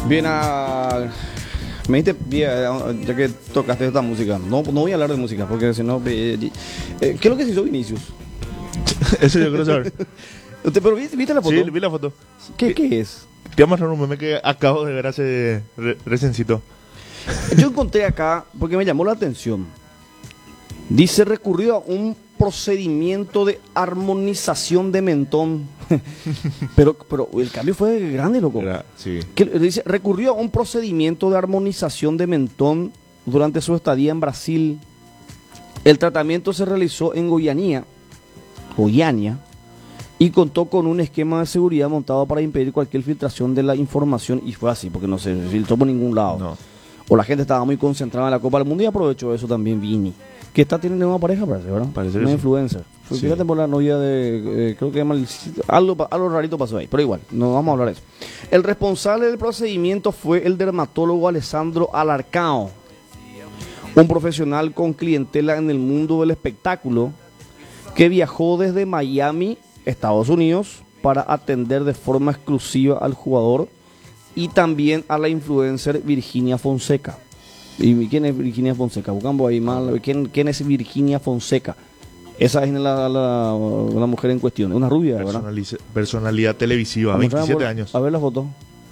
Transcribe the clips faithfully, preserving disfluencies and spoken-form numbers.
Bien, a... me dijiste, ya que tocaste esta música, no, no voy a hablar de música, porque si no... Eh, eh, ¿qué es lo que se hizo Vinicius? Eso yo quiero saber. ¿Usted, pero viste, viste la foto? Sí, vi la foto. ¿Qué, qué es? Te voy a mostrar un meme que acabo de ver hace re recencito. Yo encontré acá, porque me llamó la atención. Dice, recurrió a un procedimiento de armonización de mentón. pero, pero el cambio fue grande, loco. Era, sí. Que, dice, recurrió a un procedimiento de armonización de mentón durante su estadía en Brasil. El tratamiento se realizó en Goiânia, Goiânia, y contó con un esquema de seguridad montado para impedir cualquier filtración de la información, y fue así, porque no se filtró por ningún lado. No. O la gente estaba muy concentrada en la Copa del Mundo y aprovechó eso también Vini, que está teniendo una pareja, parece, ¿verdad? Parece una que influencer. Sí. Fíjate por la novia de, eh, creo que mal, algo, algo rarito pasó ahí, pero igual, no vamos a hablar de eso. El responsable del procedimiento fue el dermatólogo Alessandro Alarcão, un profesional con clientela en el mundo del espectáculo, que viajó desde Miami, Estados Unidos, para atender de forma exclusiva al jugador y también a la influencer Virginia Fonseca. ¿Y quién es Virginia Fonseca? Buscamos ahí mal. ¿Quién, quién es Virginia Fonseca? Esa es la, la, la mujer en cuestión. Es una rubia, ¿verdad? Personalidad televisiva, veintisiete años. A ver la foto.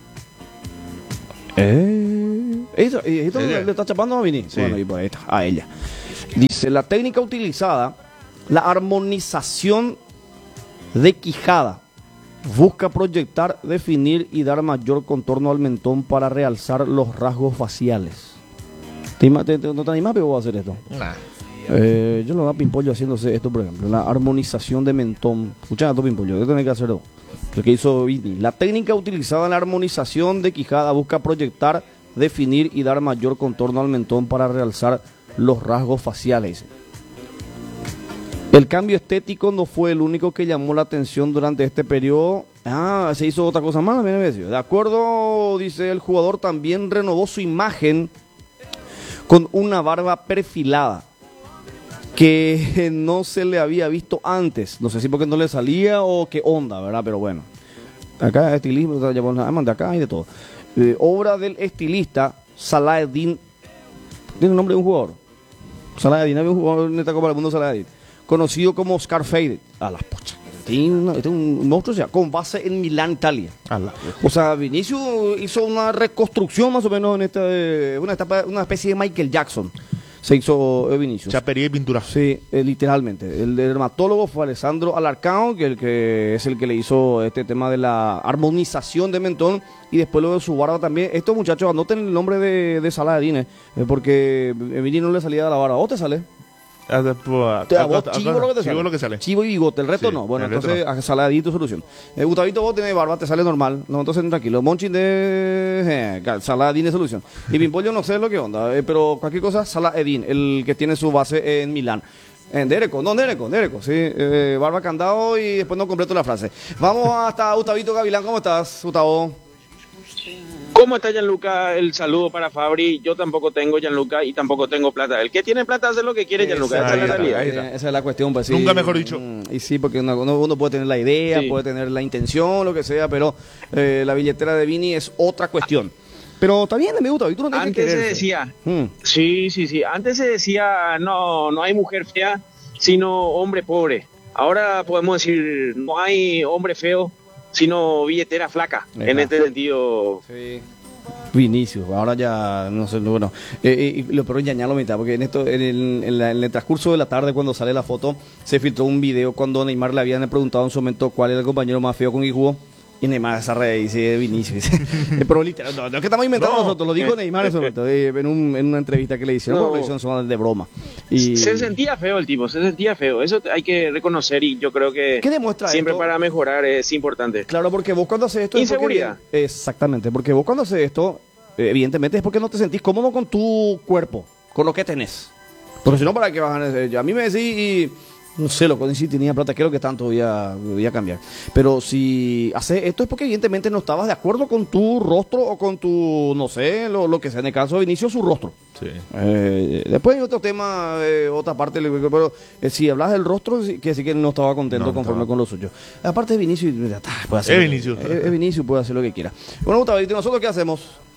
Eh, ¿Esto, esto le está chapando a Vini? Sí. Bueno, y pues ahí está, a ella. Dice, la técnica utilizada, la armonización de quijada, busca proyectar, definir y dar mayor contorno al mentón para realzar los rasgos faciales. ¿Te, te, te, ¿No te animas, pero voy a hacer esto? Nah. Eh, yo lo veo a Pimpollo haciéndose esto, por ejemplo, la armonización de mentón. Escucha a tu Pimpollo, ¿qué tenés que hacer? Lo que hizo Vini. La técnica utilizada en la armonización de quijada busca proyectar, definir y dar mayor contorno al mentón para realzar los rasgos faciales. El cambio estético no fue el único que llamó la atención durante este periodo. Ah, se hizo otra cosa más. De acuerdo, dice el jugador, también renovó su imagen con una barba perfilada que no se le había visto antes. No sé si porque no le salía o qué onda, ¿verdad? Pero bueno, acá estilismo, de acá y de todo. Eh, obra del estilista Saladin. ¿Tiene el nombre de un jugador? Saladin, había un jugador en esta Copa del Mundo, Saladin, conocido como Oscar Fade. A las pochas. Este es un monstruo, o sea, con base en Milán, Italia. O sea, Vinicius hizo una reconstrucción más o menos en esta, una etapa, una especie de Michael Jackson. Se hizo eh, Vinicius. Chapería y pintura. Sí, eh, literalmente. El dermatólogo fue Alessandro Alarcão, que, el que es el que le hizo este tema de la armonización de mentón, y después lo de su barba también. Estos muchachos, anoten el nombre de, de Saladin, eh, porque a Vini no le salía de la barba. ¿O te sale? A, a, Te, a vos, chivo, lo que te chivo sale. lo que sale. Chivo y bigote, el resto Sí, no. Bueno, el entonces, resto no. a Saladín tu solución. Eh, Gustavito, vos tenés barba, te sale normal. No, entonces tranquilo. Monchi de eh, Saladín de solución. Y Pimpollo no sé lo que onda, eh, pero cualquier cosa, Saladín, el que tiene su base en Milán. En Dereco, no, Dereco, Dereco, sí. Eh, barba candado y después no completo la frase. Vamos hasta Gustavito Gavilán, ¿cómo estás, Gustavo? ¿Cómo está Gianluca? El saludo para Fabri. Yo tampoco tengo Gianluca y tampoco tengo plata. El que tiene plata hace lo que quiere, Gianluca. Esa es la realidad. Eh, esa es la cuestión, pues sí. Nunca mejor dicho. Y sí, porque uno, uno puede tener la idea, Sí. puede tener la intención, lo que sea, pero eh, la billetera de Vini es otra cuestión. Pero está bien, me gusta. Y tú no tienes que Antes se quererse. decía, Hmm. sí, sí, sí. Antes se decía, no, no hay mujer fea, sino hombre pobre. Ahora podemos decir, no hay hombre feo, sino billetera flaca. Ajá. En este sentido, Sí. Vinicius, ahora ya no sé, bueno, eh, y lo peor es ñañarlo mitad, porque en esto, en el, en, la- en el transcurso de la tarde, cuando sale la foto, se filtró un video cuando Neymar le habían preguntado en su momento cuál era el compañero más feo con que jugó. Y Neymar se reí, dice Vinicius. Pero literal, no, no es que estamos inventando No. nosotros, lo dijo Neymar en su momento, eh, en, un- en una entrevista que le hicieron, No. porque lo hicieron son de broma. Y, se sentía feo el tipo, se sentía feo. Eso hay que reconocer y yo creo que ¿Qué demuestra siempre esto? para mejorar es importante. Claro, porque vos cuando haces esto... es porque- Inseguridad. exactamente, porque vos cuando haces esto, eh, evidentemente es porque no te sentís cómodo con tu cuerpo, con lo que tenés. Porque si no, ¿para qué vas a hacer? A mí me decís y... No sé, loco, ni si tenía plata, creo que tanto voy a, voy a cambiar. Pero si haces esto es porque evidentemente no estabas de acuerdo con tu rostro o con tu, no sé, lo, lo que sea. En el caso de Vinicius, su rostro. Sí. Eh, después hay otro tema, eh, otra parte, pero eh, si hablas del rostro, sí, que sí que no estaba contento No, conforme estaba. con lo suyo. Aparte de Vinicius, ah, puede hacer Es lo que- Vinicius. Es, es Vinicius, puede hacer lo que quiera. Bueno, Gustavo, ¿y nosotros qué hacemos?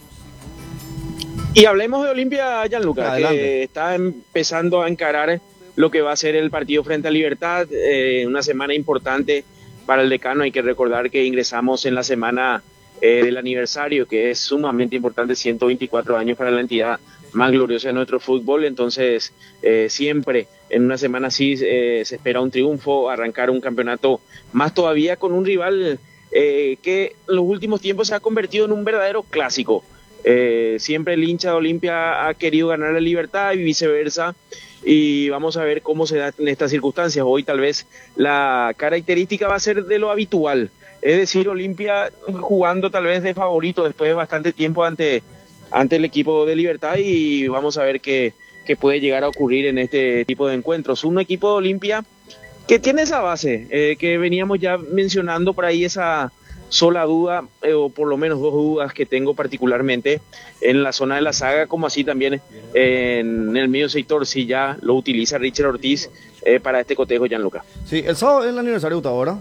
Y hablemos de Olimpia, Gianluca, Adelante. que está empezando a encarar lo que va a ser el partido frente a Libertad, eh, una semana importante para el decano. Hay que recordar que ingresamos en la semana eh, del aniversario, que es sumamente importante, ciento veinticuatro años para la entidad más gloriosa de nuestro fútbol. Entonces eh, siempre en una semana así eh, se espera un triunfo, arrancar un campeonato, más todavía con un rival eh, que en los últimos tiempos se ha convertido en un verdadero clásico. Eh, siempre el hincha de Olimpia ha querido ganar la Libertad y viceversa, y vamos a ver cómo se da en estas circunstancias. Hoy tal vez la característica va a ser de lo habitual, es decir, Olimpia jugando tal vez de favorito después de bastante tiempo ante, ante el equipo de Libertad, y vamos a ver qué, qué puede llegar a ocurrir en este tipo de encuentros. Un equipo de Olimpia que tiene esa base, eh, que veníamos ya mencionando por ahí, esa sola duda, eh, o por lo menos dos dudas que tengo particularmente en la zona de la saga, como así también eh, en el medio sector, si ya lo utiliza Richard Ortiz eh, para este cotejo, Gianluca. Sí, el sábado es el aniversario de Gustavo, ¿verdad?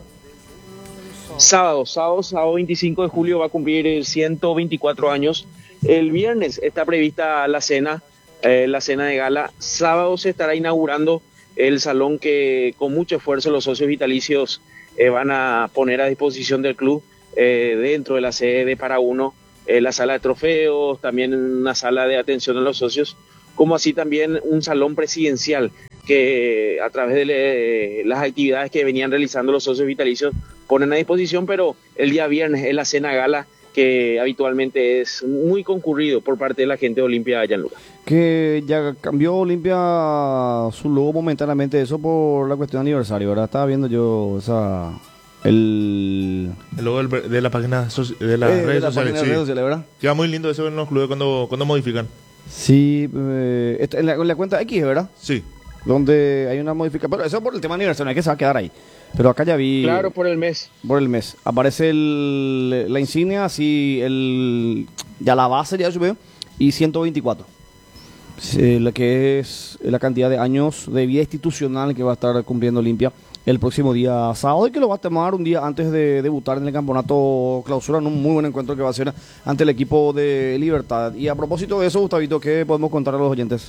Sábado, sábado, sábado veinticinco de julio va a cumplir ciento veinticuatro años. El viernes está prevista la cena, eh, la cena de gala. Sábado se estará inaugurando el salón que con mucho esfuerzo los socios vitalicios eh, van a poner a disposición del club, eh, dentro de la sede de Para Uno, eh, la sala de trofeos, también una sala de atención a los socios, como así también un salón presidencial que a través de le, las actividades que venían realizando los socios vitalicios ponen a disposición. Pero el día viernes es la cena gala, que habitualmente es muy concurrido por parte de la gente de Olimpia, Gianluca. Que ya cambió Olimpia su logo momentáneamente, eso por la cuestión de aniversario, ¿verdad? Estaba viendo yo esa... El... El logo del- de la página soci- de las eh, de redes la sociales, página de sí. redes sociales, ¿verdad? Queda muy lindo eso en los clubes cuando, cuando modifican. Sí, eh, esto- en, la, en la cuenta X, ¿verdad? Sí. Donde hay una modificación, pero eso por el tema de aniversario, no es que se va a quedar ahí. Pero acá ya vi... Claro, por el mes. Por el mes. Aparece el, la insignia, así, el, ya la base, ya subió, y ciento veinticuatro. Sí, la que es la cantidad de años de vida institucional que va a estar cumpliendo Olimpia el próximo día sábado, y que lo va a tomar un día antes de debutar en el campeonato clausura, en un muy buen encuentro que va a ser ante el equipo de Libertad. Y a propósito de eso, Gustavito, ¿qué podemos contar a los oyentes?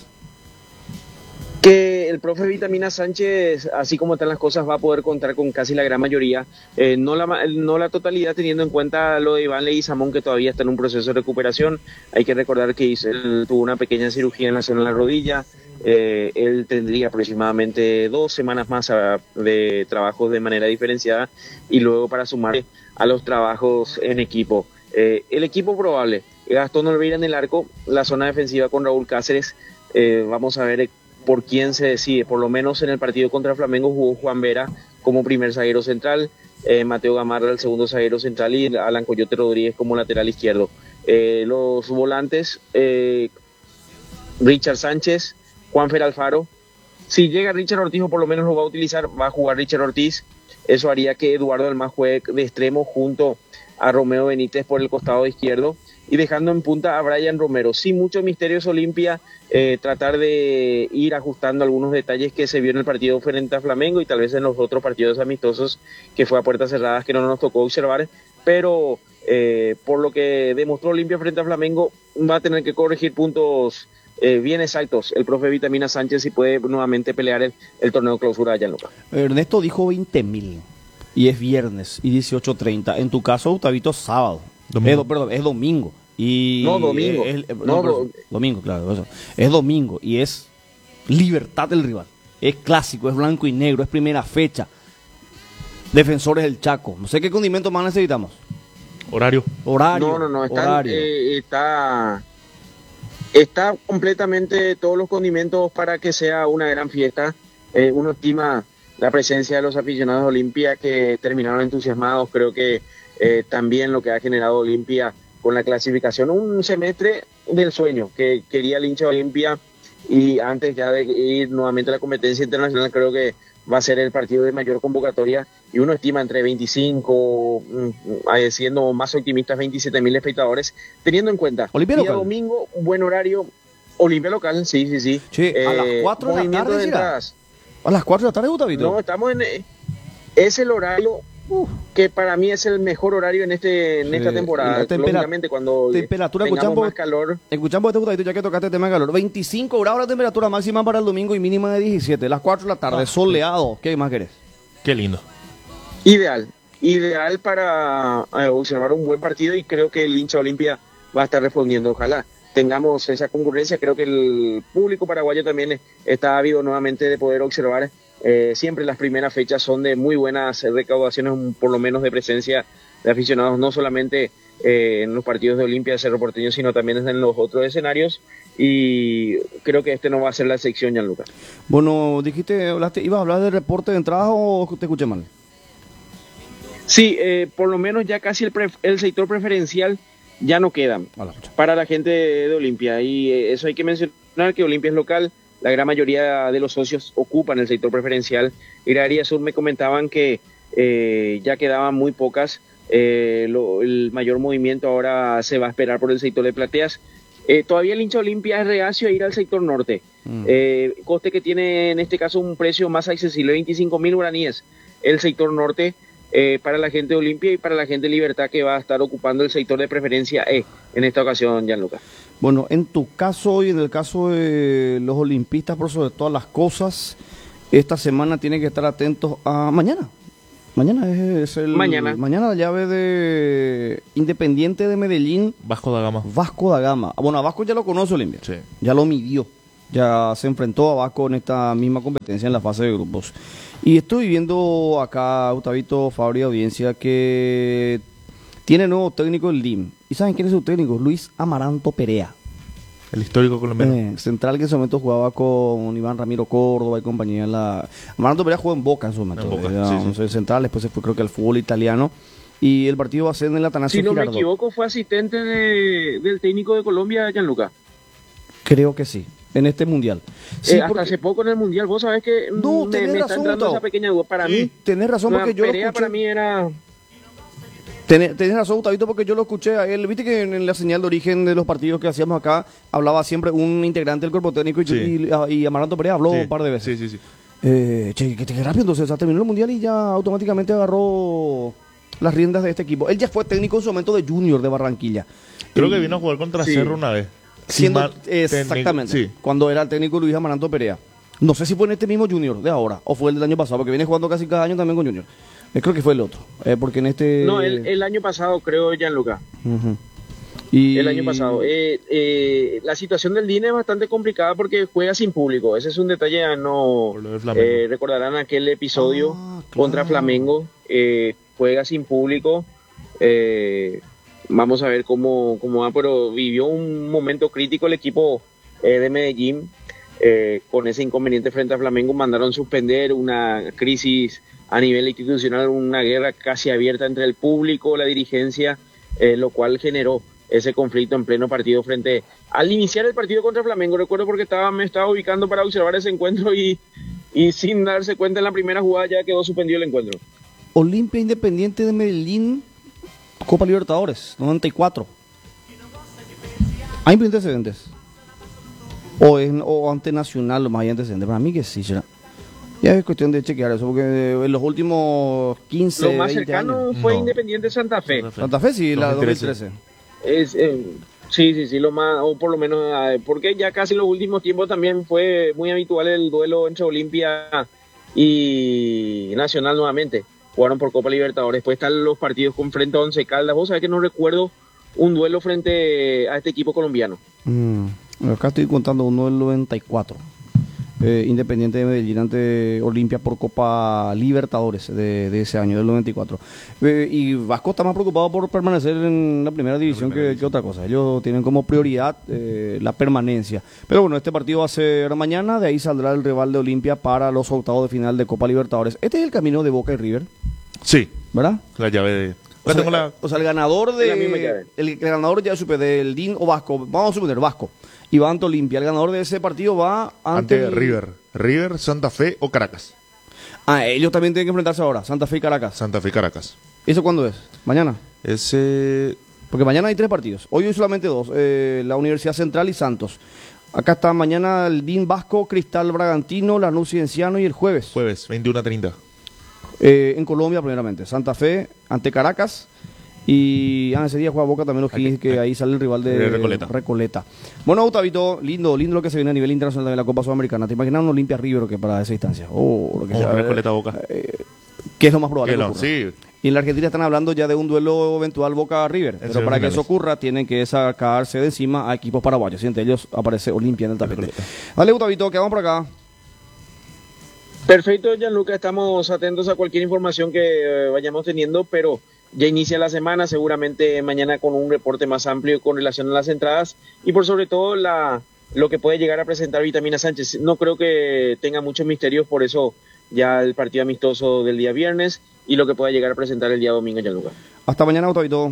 Que el profe Vitamina Sánchez, así como están las cosas, va a poder contar con casi la gran mayoría, eh, no, la, ma- no la totalidad, teniendo en cuenta lo de Iván Leguizamón, que todavía está en un proceso de recuperación. Hay que recordar que hizo- él tuvo una pequeña cirugía en la zona de la rodilla. Eh, él tendría aproximadamente dos semanas más a- de trabajo de manera diferenciada, y luego para sumar a los trabajos en equipo. Eh, el equipo probable: Gastón Olveira en el arco, la zona defensiva con Raúl Cáceres. Eh, vamos a ver por quién se decide. Por lo menos en el partido contra Flamengo jugó Juan Vera como primer zaguero central, eh, Mateo Gamarra el segundo zaguero central, y Alan Coyote Rodríguez como lateral izquierdo. Eh, los volantes, eh, Richard Sánchez, Juanfer Alfaro. Si llega Richard Ortiz, o por lo menos lo va a utilizar, va a jugar Richard Ortiz. Eso haría que Eduardo Almaz juegue de extremo junto a Romeo Benítez por el costado izquierdo, y dejando en punta a Brian Romero. Sin muchos misterios Olimpia, eh, tratar de ir ajustando algunos detalles que se vio en el partido frente a Flamengo, y tal vez en los otros partidos amistosos que fue a puertas cerradas, que no nos tocó observar. Pero eh, por lo que demostró Olimpia frente a Flamengo, va a tener que corregir puntos eh, bien exactos el profe Vitamina Sánchez, si puede nuevamente pelear el, el torneo clausura allá en Luca. Ernesto dijo veinte mil, y es viernes, y dieciocho treinta. En tu caso, Gustavito, sábado. Domingo. Eh, do- perdón, es domingo. Y No, domingo. es- es- No, perdón, do- domingo, claro. Eso. Es domingo, y es Libertad del rival. Es clásico, es blanco y negro, es primera fecha. Defensores del Chaco. No sé qué condimento más necesitamos. Horario. Horario. No, no, no, están, horario. eh, está, está completamente todos los condimentos para que sea una gran fiesta. Eh, uno estima la presencia de los aficionados de Olimpia, que terminaron entusiasmados. Creo que eh, también lo que ha generado Olimpia con la clasificación, un semestre del sueño que quería el hincha de Olimpia, y antes ya de ir nuevamente a la competencia internacional, creo que va a ser el partido de mayor convocatoria, y uno estima entre veinticinco, mm, eh, siendo más optimistas, veintisiete mil espectadores, teniendo en cuenta Olimpia día local. domingo, buen horario, Olimpia local, sí, sí, sí. Sí, a las Eh, cuatro de la movimiento tarde de será. entradas. A las cuatro de la tarde, Gustavito. No, estamos en... eh, es el horario Uf. que para mí es el mejor horario en este en Sí, esta y temporada. la tempera- Lógicamente, cuando temperatura, tengamos escuchamos- más calor, Escuchamos este gustadito ya que tocaste el tema de calor. veinticinco grados la temperatura máxima para el domingo y mínima de diecisiete. Las cuatro de la tarde, Ah, soleado. ¿Qué más querés? Qué lindo. ideal. Ideal para eh, observar un buen partido, y creo que el hincha Olimpia va a estar respondiendo. Ojalá tengamos esa concurrencia. Creo que el público paraguayo también está ávido nuevamente de poder observar. Eh, siempre las primeras fechas son de muy buenas recaudaciones, un- por lo menos de presencia de aficionados, no solamente eh, en los partidos de Olimpia de Cerro Porteño, sino también en los otros escenarios, y creo que este no va a ser la excepción, Gianluca. Bueno, dijiste, hablaste, ¿ibas a hablar del reporte de entrada o te escuché mal? Sí, eh, por lo menos ya casi el, pref- el sector preferencial ya no queda A la pucha. para la gente de, de Olimpia, y eh, eso hay que mencionar, que Olimpia es local. La gran mayoría de los socios ocupan el sector preferencial. Y la área sur me comentaban que eh, ya quedaban muy pocas. Eh, lo- el mayor movimiento ahora se va a esperar por el sector de plateas. Eh, todavía el hincha Olimpia es reacio a ir al sector norte. Mm. Eh, coste que tiene en este caso un precio más accesible, veinticinco mil guaraníes. El sector norte, eh, para la gente de Olimpia y para la gente de Libertad, que va a estar ocupando el sector de preferencia E en esta ocasión, Gianluca. Bueno, en tu caso y en el caso de los olimpistas, por sobre todas las cosas, esta semana tienen que estar atentos a mañana. Mañana es, es el... Mañana. Mañana la llave de Independiente de Medellín, Vasco da Gama. Vasco da Gama. Bueno, a Vasco ya lo conoce Olimpia. Sí. Ya lo midió. Ya se enfrentó a Vasco en esta misma competencia en la fase de grupos. Y estoy viendo acá, Gustavito, Fabri, audiencia, que tiene nuevo técnico el D I M. ¿Y saben quién es su técnico? Luis Amaranto Perea. El histórico colombiano. Eh, central que en su momento jugaba con Iván Ramiro Córdoba y compañía. En la... Amaranto Perea jugó en Boca en su momento. En Boca, Era sí, un sí. central, después se fue creo que al fútbol italiano. Y el partido va a ser en el Atanasio Si no me Girardot. equivoco, fue asistente de- del técnico de Colombia, Gianluca. Creo que sí, en este mundial. Sí, Eh, hasta porque- hace poco en el Mundial, vos sabés que mm, No, me, tenés me está razón, entrando Gustavo. esa pequeña duda. Para Sí, mí, tenés razón la porque yo lo Perea escuché. para mí era... Tenés, tenés razón, Gustavito, porque yo lo escuché a él. Viste que en la señal de origen de los partidos que hacíamos acá hablaba siempre un integrante del cuerpo técnico y, Sí. y, y Amaranto Perea habló Sí. un par de veces. Sí, sí, sí. Eh, che, que, que rápido, entonces, o sea, terminó el mundial y ya automáticamente agarró las riendas de este equipo. Él ya fue técnico en su momento de Junior de Barranquilla. Creo Y- que vino a jugar contra Sí. Cerro una vez. Siendo, Mal- exactamente, técnico- Sí. cuando era el técnico Luis Amaranto Perea. No sé si fue en este mismo Junior de ahora o fue el del año pasado, porque viene jugando casi cada año también con Junior. Eh, creo que fue el otro, eh, porque en este... No, el, el año pasado, creo, Gianluca. Ujú. Y... El año pasado. Eh, eh, la situación del D I N es bastante complicada porque juega sin público. Ese es un detalle a no... Por lo de Flamengo. eh, recordarán aquel episodio Ah, claro. contra Flamengo. Eh, juega sin público. Eh, vamos a ver cómo, cómo va, pero vivió un momento crítico el equipo eh, de Medellín. Eh, con ese inconveniente frente a Flamengo mandaron suspender, una crisis a nivel institucional, una guerra casi abierta entre el público, la dirigencia, eh, lo cual generó ese conflicto en pleno partido frente al iniciar el partido contra Flamengo. Recuerdo porque estaba me estaba ubicando para observar ese encuentro y, y sin darse cuenta en la primera jugada ya quedó suspendido el encuentro. Olimpia Independiente de Medellín, Copa Libertadores, noventa y cuatro. ¿Hay antecedentes? O, es, o ante Nacional lo más hay antecedentes. Para mí que sí, será. Ya es cuestión de chequear eso, porque en los últimos quince, Lo más veinte cercano años. fue No. Independiente Santa Fe. Santa Fe. Santa Fe sí, la dos mil dos trece. mil trece. Es, eh, sí, sí, sí, lo más, o por lo menos, eh, porque ya casi los últimos tiempos también fue muy habitual el duelo entre Olimpia y Nacional nuevamente. Jugaron por Copa Libertadores. Después están los partidos con frente a Once Caldas. Vos sabés que no recuerdo un duelo frente a este equipo colombiano. Mm, acá estoy contando uno del noventa y cuatro. Eh, Independiente de Medellín ante Olimpia por Copa Libertadores de, de ese año, del noventa y cuatro. Eh, y Vasco está más preocupado por permanecer en la primera división, primera que, división. que otra cosa. Ellos tienen como prioridad eh, la permanencia. Pero bueno, este partido va a ser mañana, de ahí saldrá el rival de Olimpia para los octavos de final de Copa Libertadores. Este es el camino de Boca y River, Sí, ¿verdad? la llave de... O Acá sea, tengo la... o sea, el ganador de La misma llave. el, el ganador ya supe del D I N o Vasco, vamos a suponer Vasco, y va ante Olimpia. El ganador de ese partido va ante, Ante el- River. River, Santa Fe o Caracas. Ah, ellos también tienen que enfrentarse ahora, Santa Fe y Caracas. Santa Fe y Caracas. ¿Eso cuándo es? Mañana. Ese... Porque mañana hay tres partidos. Hoy hay solamente dos, eh, la Universidad Central y Santos. Acá está mañana el D I N Vasco, Cristal Bragantino, Lanús Cienciano y el jueves. Jueves, veintiuno a treinta. Eh, en Colombia, primeramente, Santa Fe ante Caracas. Y ah, ese día juega Boca también los Kings, que ahí sale el rival de, de Recoleta. Recoleta. Bueno, Gustavito, lindo, lindo lo que se viene a nivel internacional de la Copa Sudamericana. ¿Te imaginas un Olimpia River que para esa instancia? Oh, lo que Un sea, Recoleta Boca. Eh, ¿Qué es lo más probable Que que no, ocurra? sí. Y en la Argentina están hablando ya de un duelo eventual Boca-River. Pero para que eso ocurra, tienen que sacarse de encima a equipos paraguayos. Y entre ellos aparece Olimpia en el tapete. Dale, Gustavito, que vamos por acá. Perfecto, Gianluca, estamos atentos a cualquier información que eh, vayamos teniendo, pero ya inicia la semana, seguramente mañana con un reporte más amplio con relación a las entradas y por sobre todo la lo que puede llegar a presentar Vitamina Sánchez. No creo que tenga muchos misterios, por eso ya el partido amistoso del día viernes y lo que pueda llegar a presentar el día domingo, Gianluca. Hasta mañana, Gustavito.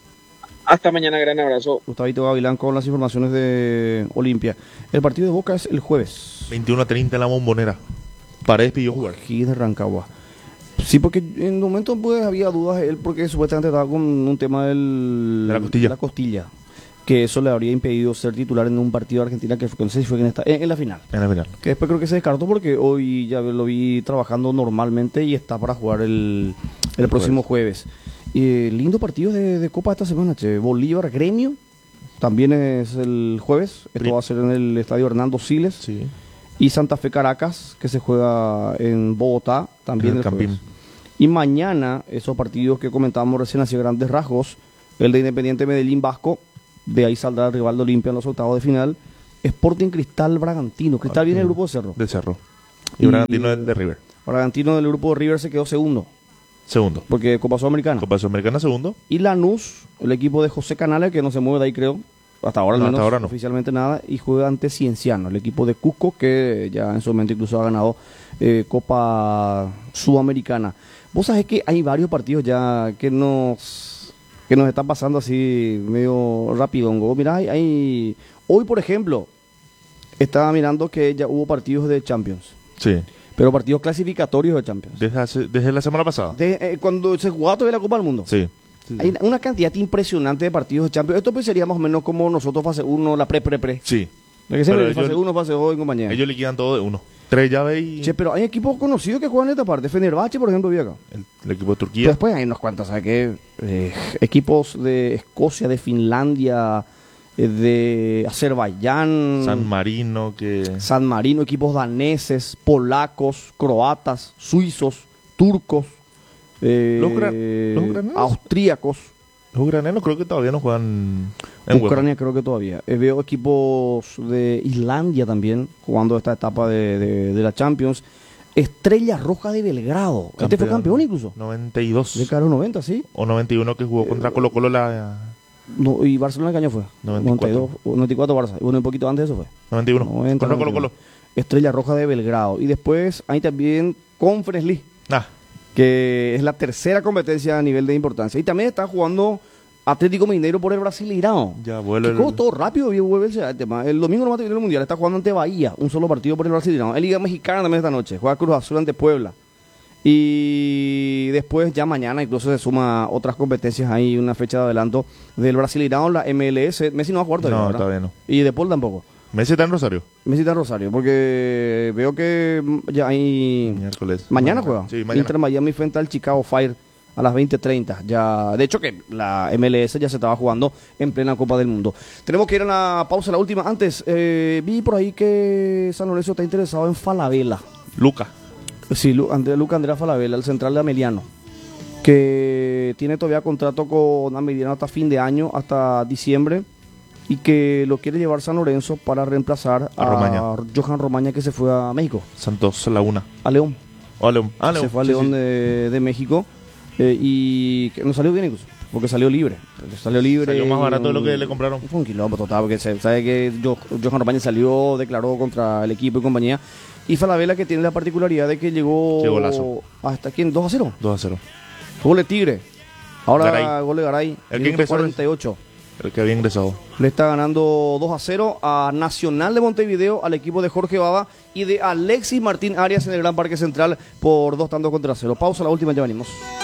Hasta mañana, gran abrazo. Gustavito Gavilán con las informaciones de Olimpia. El partido de Boca es el jueves. veintiuno a treinta en la Bombonera. Paredes pidió jugar. Aquí de Rancagua. Sí, porque en un momento pues había dudas él porque supuestamente estaba con un tema del, de la costilla. De la costilla. Que eso le habría impedido ser titular en un partido de Argentina que no sé si fue en, esta, en, en la final. En la final. Que después creo que se descartó porque hoy ya lo vi trabajando normalmente y está para jugar el, el próximo jueves. Y lindo partido de, de Copa esta semana, che. Bolívar Gremio. También es el jueves. Esto Pri- va a ser en el estadio Hernando Siles. Sí. Y Santa Fe Caracas, que se juega en Bogotá, también En el el jueves. Campín. Y mañana, esos partidos que comentábamos recién hacia grandes rasgos, el de Independiente Medellín Vasco, de ahí saldrá el rival de Olimpia en los octavos de final, Sporting Cristal Bragantino. Cristal viene del grupo de Cerro. De Cerro. Y, Y- Bragantino del de River. Bragantino del grupo de River se quedó segundo, Segundo. porque Copa Sudamericana. Copa Sudamericana segundo. Y Lanús, el equipo de José Canales, que no se mueve de ahí creo, hasta ahora al No, menos, hasta ahora no. oficialmente nada, y juega ante Cienciano, el equipo de Cusco, que ya en su momento incluso ha ganado eh, Copa Sudamericana. Vos sabés que hay varios partidos ya que nos que nos están pasando así medio rápido. Mirá, hay, hay- hoy por ejemplo, estaba mirando que ya hubo partidos de Champions, Sí. pero partidos clasificatorios de Champions. Desde, hace- desde la semana pasada. De- eh, cuando se jugaba todavía la Copa del Mundo. Sí. Sí, Hay una cantidad impresionante de partidos de Champions. Esto pues sería más o menos como nosotros fase uno, la pre-pre-pre. Sí. La que siempre Pero fase ellos- uno, fase dos en compañía. Ellos liquidan todo de uno. Tres llaves y Che, pero hay equipos conocidos que juegan en esta parte. Fenerbahce, por ejemplo, vi acá. el, el equipo de Pero Turquía. después hay unos cuantos, ¿sabes qué? Eh, equipos de Escocia, de Finlandia, eh, de Azerbaiyán, San Marino, que San Marino, equipos daneses, polacos, croatas, suizos, turcos, eh, Los gra- los graneros. austríacos. los ucranianos creo que todavía no juegan en Ucrania creo que todavía. Eh, veo equipos de Islandia también jugando esta etapa de, de- de la Champions. Estrella Roja de Belgrado. UEFA. Este fue campeón incluso. noventa y dos. De cara a noventa, sí. O noventa y uno que jugó contra Colo Colo la... No, ¿y Barcelona qué año fue? noventa y cuatro. noventa y dos, noventa y cuatro Barça. Y bueno, un poquito antes de eso fue. noventa y uno. noventa, Contra Colo noventa y uno. Colo. Estrella Roja de Belgrado. Y después hay también Conference League, Ah, que es la tercera competencia a nivel de importancia. Y también está jugando Atlético Mineiro por el Brasileirão. ya vuelve Que el... como todo rápido y vuelve el, el tema. El domingo nomás terminó el Mundial, está jugando ante Bahía, un solo partido por el Brasileirão. En Liga Mexicana también esta noche, juega Cruz Azul ante Puebla. Y después ya mañana incluso se suma otras competencias, hay una fecha de adelanto del Brasileirão, la M L S. Messi no va a jugar todavía, No, ¿verdad? todavía no. Y de Paul tampoco. Messi está en Rosario. Messi está en Rosario, porque veo que mm, ya hay... Miércoles. Mañana juega. Sí, mañana. Inter Miami frente al Chicago Fire a las veinte treinta. Ya, de hecho que la M L S ya se estaba jugando en plena Copa del Mundo. Tenemos que ir a una pausa, la última. Antes, eh, vi por ahí que San Lorenzo está interesado en Falabella. Luca. Sí, Lu- André, Luca Andrea Falabella, el central de Ameliano, que tiene todavía contrato con Ameliano hasta fin de año, hasta diciembre, y que lo quiere llevar San Lorenzo para reemplazar A a, Romaña. Johan Romaña, que se fue a México, Santos Laguna. a León. O a León. Ah, León. Se fue a Sí, León sí. De, de México, eh, y que no salió bien incluso, porque salió libre. Salió libre. Salió más y barato de lo un- que le compraron. Fue un quilombo total, porque se sabe que Jo- Johan Romaña salió, declaró contra el equipo y compañía. Y Falabella, que tiene la particularidad de que llegó Qué golazo. hasta aquí en dos a cero. dos a cero. Gol de Tigre. Ahora Garay. gol de Garay. El que minuto ingresó cuarenta y ocho. El que había ingresado. Le está ganando dos a cero a Nacional de Montevideo, al equipo de Jorge Baba y de Alexis Martín Arias en el Gran Parque Central por dos tantos contra cero. Pausa, la última, ya venimos.